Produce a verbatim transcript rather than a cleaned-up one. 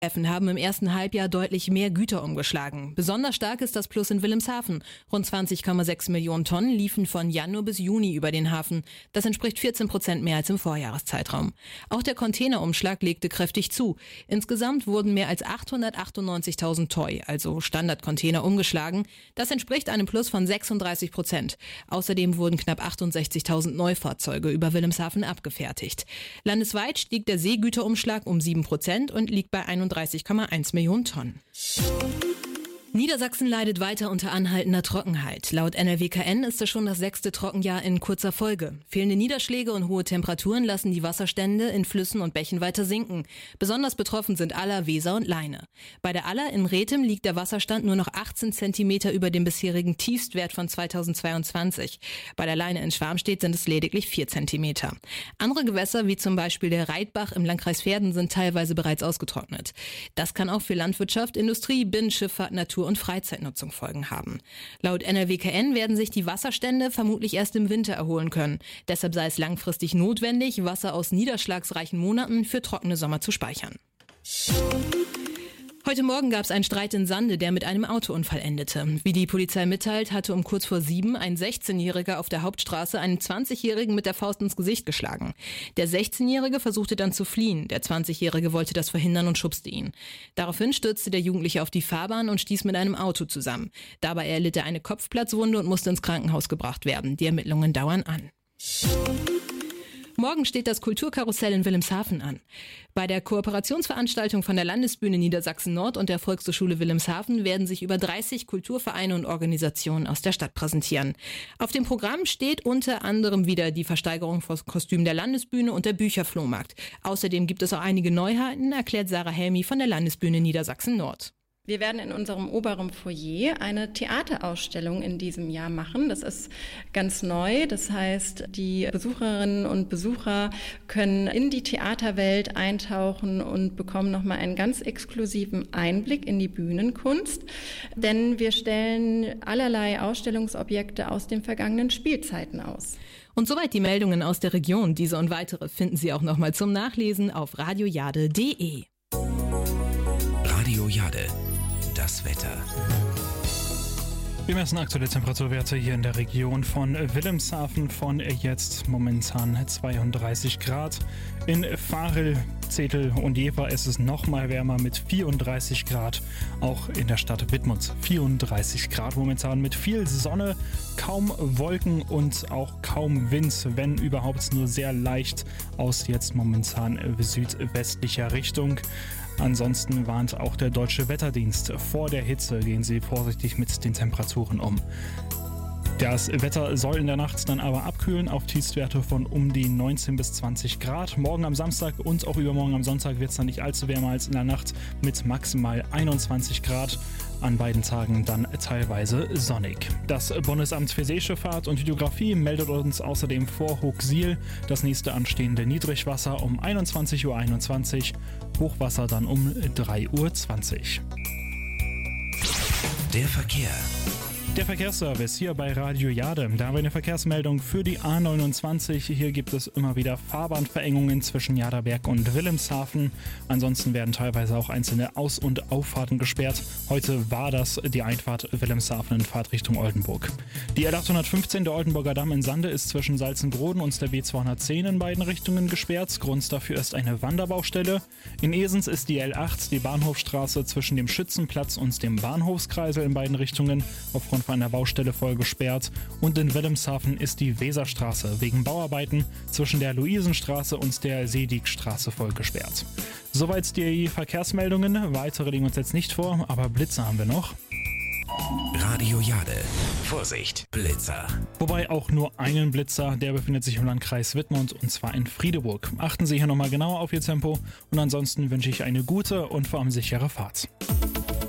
Häfen haben im ersten Halbjahr deutlich mehr Güter umgeschlagen. Besonders stark ist das Plus in Wilhelmshaven. Rund zwanzig Komma sechs Millionen Tonnen liefen von Januar bis Juni über den Hafen. Das entspricht vierzehn Prozent mehr als im Vorjahreszeitraum. Auch der Containerumschlag legte kräftig zu. Insgesamt wurden mehr als achthundertachtundneunzigtausend Toy, also Standardcontainer, umgeschlagen. Das entspricht einem Plus von sechsunddreißig Prozent. Außerdem wurden knapp achtundsechzigtausend Neufahrzeuge über Wilhelmshaven abgefertigt. Landesweit stieg der Seegüterumschlag um sieben Prozent und liegt bei einunddreißig Komma eins Millionen Tonnen. Niedersachsen leidet weiter unter anhaltender Trockenheit. Laut N R W K N ist es schon das sechste Trockenjahr in kurzer Folge. Fehlende Niederschläge und hohe Temperaturen lassen die Wasserstände in Flüssen und Bächen weiter sinken. Besonders betroffen sind Aller, Weser und Leine. Bei der Aller in Rethem liegt der Wasserstand nur noch achtzehn Zentimeter über dem bisherigen Tiefstwert von zweitausendzweiundzwanzig. Bei der Leine in Schwarmstedt sind es lediglich vier Zentimeter. Andere Gewässer, wie zum Beispiel der Reitbach im Landkreis Verden, sind teilweise bereits ausgetrocknet. Das kann auch für Landwirtschaft, Industrie, Binnenschifffahrt, Natur und Freizeitnutzung Folgen haben. Laut N R W K N werden sich die Wasserstände vermutlich erst im Winter erholen können. Deshalb sei es langfristig notwendig, Wasser aus niederschlagsreichen Monaten für trockene Sommer zu speichern. Heute Morgen gab es einen Streit in Sande, der mit einem Autounfall endete. Wie die Polizei mitteilt, hatte um kurz vor sieben ein sechzehnjähriger auf der Hauptstraße einen zwanzigjährigen mit der Faust ins Gesicht geschlagen. Der sechzehnjährige versuchte dann zu fliehen. Der zwanzigjährige wollte das verhindern und schubste ihn. Daraufhin stürzte der Jugendliche auf die Fahrbahn und stieß mit einem Auto zusammen. Dabei erlitt er eine Kopfplatzwunde und musste ins Krankenhaus gebracht werden. Die Ermittlungen dauern an. Morgen steht das Kulturkarussell in Wilhelmshaven an. Bei der Kooperationsveranstaltung von der Landesbühne Niedersachsen-Nord und der Volkshochschule Wilhelmshaven werden sich über dreißig Kulturvereine und Organisationen aus der Stadt präsentieren. Auf dem Programm steht unter anderem wieder die Versteigerung von Kostümen der Landesbühne und der Bücherflohmarkt. Außerdem gibt es auch einige Neuheiten, erklärt Sarah Helmi von der Landesbühne Niedersachsen-Nord. Wir werden in unserem oberen Foyer eine Theaterausstellung in diesem Jahr machen. Das ist ganz neu. Das heißt, die Besucherinnen und Besucher können in die Theaterwelt eintauchen und bekommen nochmal einen ganz exklusiven Einblick in die Bühnenkunst. Denn wir stellen allerlei Ausstellungsobjekte aus den vergangenen Spielzeiten aus. Und soweit die Meldungen aus der Region. Diese und weitere finden Sie auch nochmal zum Nachlesen auf radiojade punkt de. Radio Jade. Das Wetter. Wir messen aktuelle Temperaturwerte hier in der Region von Wilhelmshaven von jetzt momentan zweiunddreißig Grad. In Varel, Zetel und Jever ist es noch mal wärmer mit vierunddreißig Grad. Auch in der Stadt Wittmund vierunddreißig Grad momentan mit viel Sonne, kaum Wolken und auch kaum Wind, wenn überhaupt nur sehr leicht aus jetzt momentan südwestlicher Richtung. Ansonsten warnt auch der Deutsche Wetterdienst. Vor der Hitze gehen Sie vorsichtig mit den Temperaturen um. Das Wetter soll in der Nacht dann aber abkühlen auf Tiefstwerte von um die neunzehn bis zwanzig Grad. Morgen am Samstag und auch übermorgen am Sonntag wird es dann nicht allzu wärmer als in der Nacht mit maximal einundzwanzig Grad. An beiden Tagen dann teilweise sonnig. Das Bundesamt für Seeschifffahrt und Hydrographie meldet uns außerdem vor Hochsiel das nächste anstehende Niedrigwasser um einundzwanzig Uhr einundzwanzig, Hochwasser dann um drei Uhr zwanzig. Der Verkehr. Der Verkehrsservice hier bei Radio Jade. Da haben wir eine Verkehrsmeldung für die A neunundzwanzig. Hier gibt es immer wieder Fahrbahnverengungen zwischen Jaderberg und Wilhelmshaven. Ansonsten werden teilweise auch einzelne Aus- und Auffahrten gesperrt. Heute war das die Einfahrt Wilhelmshaven in Fahrtrichtung Oldenburg. Die L achthundertfünfzehn, der Oldenburger Damm in Sande, ist zwischen Salzengroden und der B zweihundertzehn in beiden Richtungen gesperrt. Grund dafür ist eine Wanderbaustelle. In Esens ist die L acht, die Bahnhofstraße zwischen dem Schützenplatz und dem Bahnhofskreisel in beiden Richtungen aufgrund von einer Baustelle voll gesperrt. Und in Wilhelmshaven ist die Weserstraße wegen Bauarbeiten zwischen der Luisenstraße und der Seedigstraße voll gesperrt. Soweit die Verkehrsmeldungen. Weitere liegen uns jetzt nicht vor, aber Blitzer haben wir noch. Radio Jade. Vorsicht, Blitzer. Wobei auch nur einen Blitzer, der befindet sich im Landkreis Wittmund und zwar in Friedeburg. Achten Sie hier nochmal genauer auf Ihr Tempo und ansonsten wünsche ich eine gute und vor allem sichere Fahrt.